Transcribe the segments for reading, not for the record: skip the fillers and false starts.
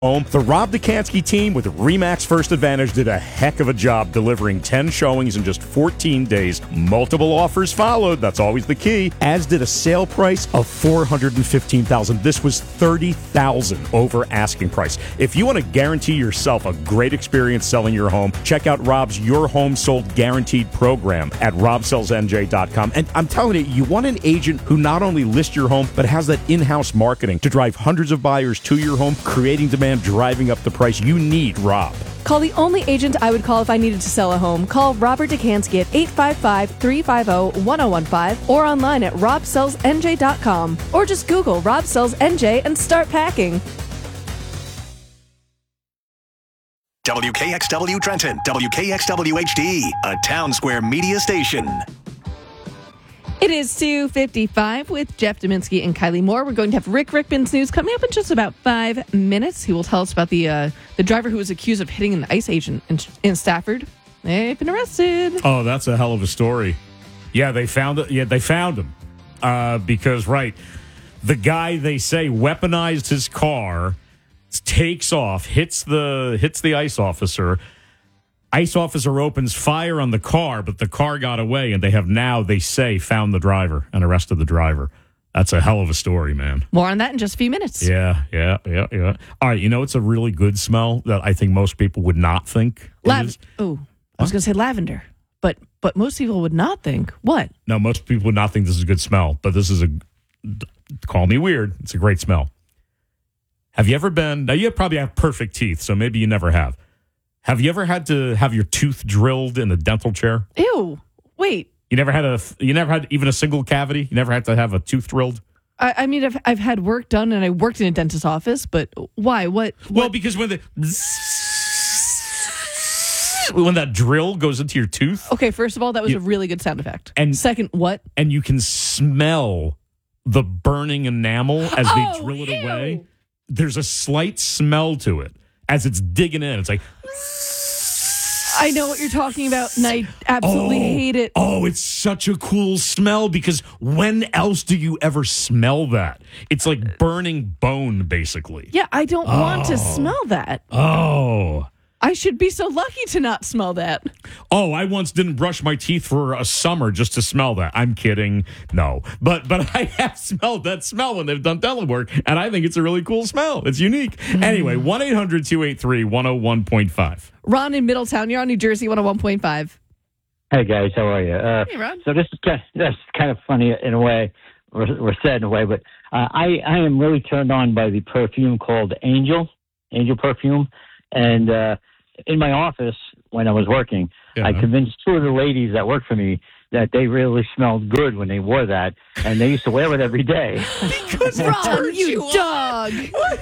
home. The Rob Dekanski team with RE/MAX First Advantage did a heck of a job delivering 10 showings in just 14 days. Multiple offers followed. That's always the key. As did a sale price of $415,000. This was $30,000 over asking price. If you want to guarantee yourself a great experience selling your home, check out Rob's Your Home Sold Guaranteed program at robsellsnj.com. And I'm telling you, you want an agent who not only lists your home, but has that in-house marketing to drive hundreds of buyers to your home, creating demand, driving up the price. You need Rob. Call the only agent I would call if I needed to sell a home. Call Robert Dekanski at 855-350-1015 or online at robsellsnj.com. Or just Google Rob Sells NJ and start packing. WKXW Trenton, WKXW HD, a Town Square media station. It is 2:55 with Jeff Dominski and Kylie Moore. We're going to have Rick Rickman's news coming up in just about 5 minutes. He will tell us about the driver who was accused of hitting an ICE agent in Stafford. They've been arrested. Oh, that's a hell of a story. Yeah, they found it. Yeah, they found him because the guy, they say, weaponized his car, takes off, hits the ICE officer. ICE officer opens fire on the car, but the car got away, and they have now, they say, found the driver and arrested the driver. That's a hell of a story, man. More on that in just a few minutes. Yeah. All right, it's a really good smell that I think most people would not think. I was going to say lavender, but most people would not think. What? No, most people would not think this is a good smell, but this is call me weird, it's a great smell. Have you ever been, now you probably have perfect teeth, so maybe you never have. Have you ever had to have your tooth drilled in a dental chair? Ew. Wait. You never had even a single cavity? You never had to have a tooth drilled? I mean, I've had work done, and I worked in a dentist's office, but why? What? Well, because when that drill goes into your tooth. Okay, first of all, that was a really good sound effect. And second, what? And you can smell the burning enamel as they drill it away. There's a slight smell to it as it's digging in. It's like... I know what you're talking about, and I absolutely hate it. Oh, it's such a cool smell, because when else do you ever smell that? It's like burning bone, basically. Yeah, I don't want to smell that. Oh. I should be so lucky to not smell that. Oh, I once didn't brush my teeth for a summer just to smell that. I'm kidding. No. But I have smelled that smell when they've done dental work, and I think it's a really cool smell. It's unique. Anyway, 1-800-283-101.5. Ron in Middletown, you're on New Jersey 101.5. Hey, guys. How are you? Hey, Ron. So this is that's kind of funny in a way, or sad in a way, but I am really turned on by the perfume called Angel perfume. And in my office, when I was working, I convinced two of the ladies that worked for me that they really smelled good when they wore that, and they used to wear it every day. Because Ron, you dog.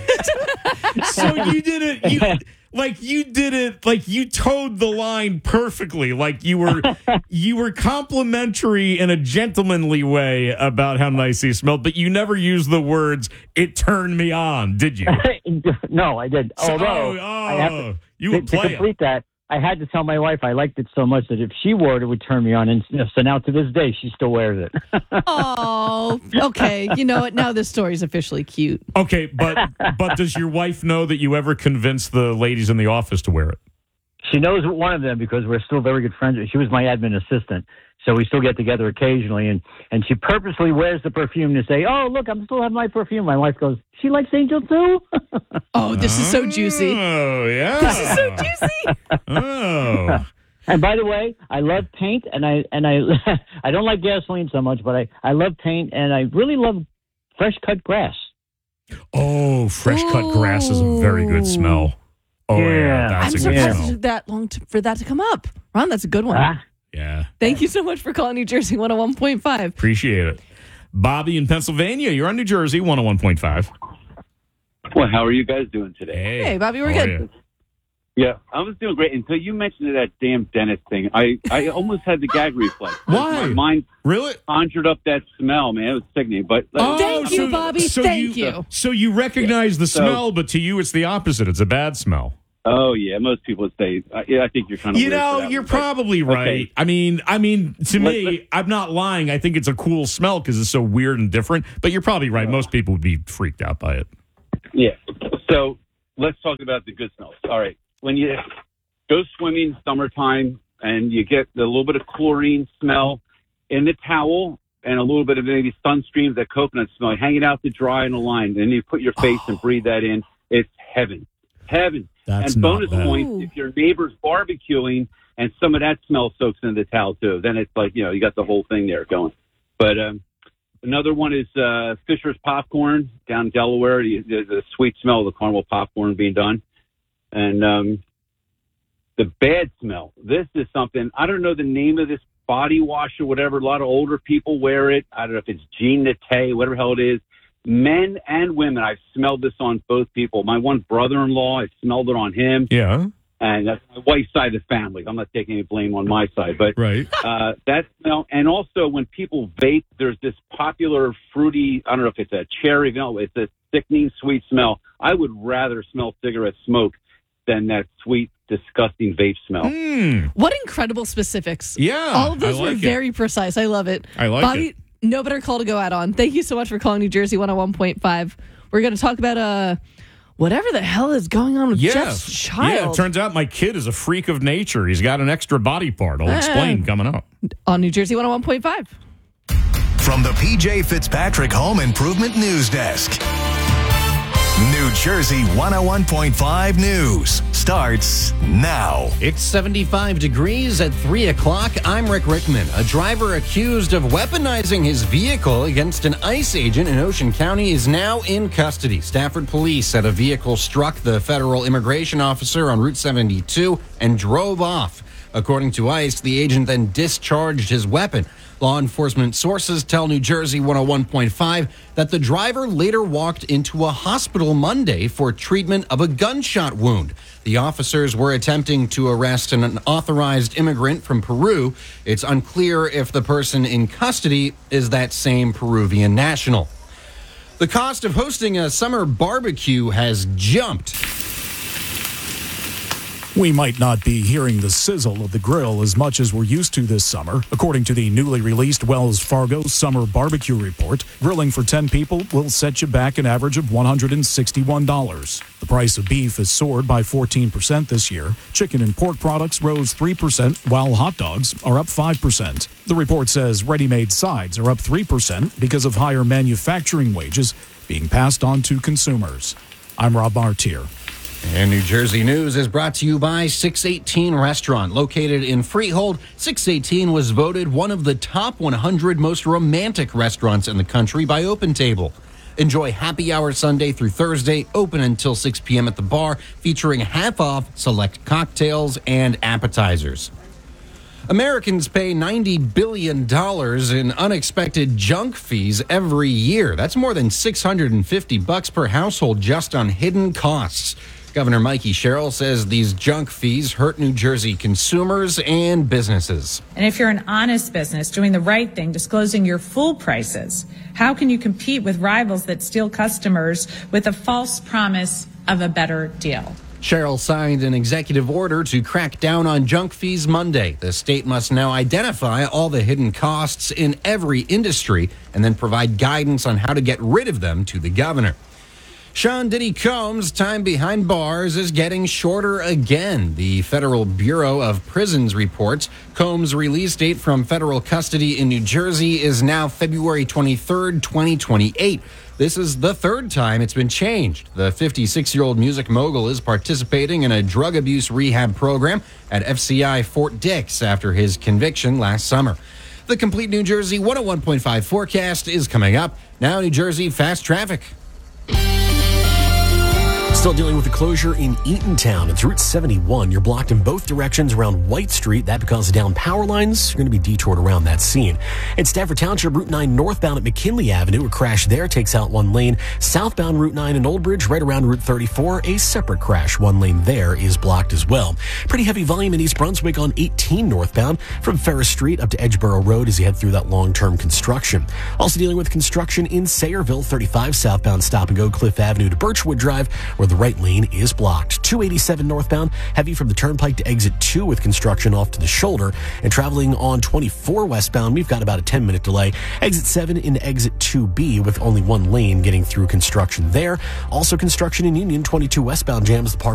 So you did it. You did it. Like, you towed the line perfectly. Like, you were complimentary in a gentlemanly way about how nice he smelled, but you never used the words, "it turned me on," did you? No, I did. Although, I have to complete that, I had to tell my wife I liked it so much that if she wore it, it would turn me on. And so now to this day, she still wears it. Oh, okay. You know what? Now this story's officially cute. Okay, but does your wife know that you ever convinced the ladies in the office to wear it? She knows one of them because we're still very good friends. She was my admin assistant, so we still get together occasionally. And she purposely wears the perfume to say, "Oh, look, I'm still having my perfume." My wife goes, "She likes Angel too?" Oh, this is so juicy. Oh, yeah. This is so juicy. Oh. And by the way, I love paint, and I I don't like gasoline so much, but I love paint, and I really love fresh cut grass. Oh, fresh cut grass is a very good smell. Oh, yeah, that's I'm a good surprised smell. it took that long for that to come up. Ron, that's a good one. Yeah. Thank you so much for calling New Jersey 101.5. Appreciate it. Bobby in Pennsylvania, you're on New Jersey 101.5. Well, how are you guys doing today? Hey, Bobby, we're good. Yeah, I was doing great until you mentioned that damn dentist thing. I almost had the gag reflex. Why? My mind really conjured up that smell, man. It was sickening. But Thank you, Bobby. Thank you. So you recognize the smell, but to you it's the opposite. It's a bad smell. Oh yeah, most people would say. I think you're kind of. You're probably right. Okay. I mean, to me, I'm not lying. I think it's a cool smell because it's so weird and different. But you're probably right. Most people would be freaked out by it. Yeah. So let's talk about the good smells. All right. When you go swimming summertime and you get a little bit of chlorine smell in the towel and a little bit of maybe sunscreen, that coconut smell, hanging out to dry in a line, and you put your face and breathe that in, it's heaven. Heaven. That's and not bonus bad. points, if your neighbor's barbecuing and some of that smell soaks into the towel too, then it's like, you got the whole thing there going. But another one is Fisher's Popcorn down in Delaware. The sweet smell of the caramel popcorn being done. And the bad smell. This is something, I don't know the name of this body wash or whatever. A lot of older people wear it. I don't know if it's Jean Nate, whatever the hell it is. Men and women, I've smelled this on both people. My one brother-in-law, I smelled it on him. Yeah. And that's my wife's side of the family. I'm not taking any blame on my side. But Right. that smell. And also when people vape, there's this popular fruity, I don't know if it's a cherry, it's a sickening sweet smell. I would rather smell cigarette smoke than that sweet, disgusting vape smell. What incredible specifics. Yeah, All of those I were like it. very precise. I love it. I like Bobby, it. no better call to go out on. Thank you so much for calling New Jersey 101.5. We're going to talk about whatever the hell is going on with Jeff's child. Yeah, it turns out my kid is a freak of nature. He's got an extra body part. I'll explain coming up. On New Jersey 101.5. From the PJ Fitzpatrick Home Improvement News Desk. New Jersey 101.5 News starts now. It's 75 degrees at 3 o'clock. I'm Rick Rickman. A driver accused of weaponizing his vehicle against an ICE agent in Ocean County is now in custody. Stafford police said a vehicle struck the federal immigration officer on Route 72 and drove off. According to ICE, the agent then discharged his weapon. Law enforcement sources tell New Jersey 101.5 that the driver later walked into a hospital Monday for treatment of a gunshot wound. The officers were attempting to arrest an unauthorized immigrant from Peru. It's unclear if the person in custody is that same Peruvian national. The cost of hosting a summer barbecue has jumped. We might not be hearing the sizzle of the grill as much as we're used to this summer. According to the newly released Wells Fargo Summer Barbecue Report, grilling for 10 people will set you back an average of $161. The price of beef has soared by 14% this year. Chicken and pork products rose 3%, while hot dogs are up 5%. The report says ready-made sides are up 3% because of higher manufacturing wages being passed on to consumers. I'm Rob Martier. And New Jersey News is brought to you by 618 Restaurant. Located in Freehold, 618 was voted one of the top 100 most romantic restaurants in the country by OpenTable. Enjoy happy hour Sunday through Thursday, open until 6 p.m. at the bar, featuring half-off select cocktails and appetizers. Americans pay $90 billion in unexpected junk fees every year. That's more than $650 per household just on hidden costs. Governor Mikey Sherrill says these junk fees hurt New Jersey consumers and businesses. And if you're an honest business doing the right thing, disclosing your full prices, how can you compete with rivals that steal customers with a false promise of a better deal? Sherrill signed an executive order to crack down on junk fees Monday. The state must now identify all the hidden costs in every industry and then provide guidance on how to get rid of them to the governor. Sean Diddy Combs' time behind bars is getting shorter again. The Federal Bureau of Prisons reports Combs' release date from federal custody in New Jersey is now February 23rd, 2028. This is the third time it's been changed. The 56-year-old music mogul is participating in a drug abuse rehab program at FCI Fort Dix after his conviction last summer. The complete New Jersey 101.5 forecast is coming up. Now New Jersey fast traffic. Still dealing with the closure in Eatontown. It's Route 71. You're blocked in both directions around White Street. That because of down power lines. You're going to be detoured around that scene. In Stafford Township, Route 9 northbound at McKinley Avenue. A crash there takes out one lane. Southbound Route 9 in Old Bridge, right around Route 34. A separate crash. One lane there is blocked as well. Pretty heavy volume in East Brunswick on 18 northbound from Ferris Street up to Edgeboro Road as you head through that long-term construction. Also dealing with construction in Sayreville, 35 southbound stop and go Cliff Avenue to Birchwood Drive, where the right lane is blocked. 287 northbound, heavy from the turnpike to exit 2 with construction off to the shoulder. And traveling on 24 westbound, we've got about a 10-minute delay. Exit 7 into exit 2B with only one lane getting through construction there. Also construction in Union, 22 westbound jams the Park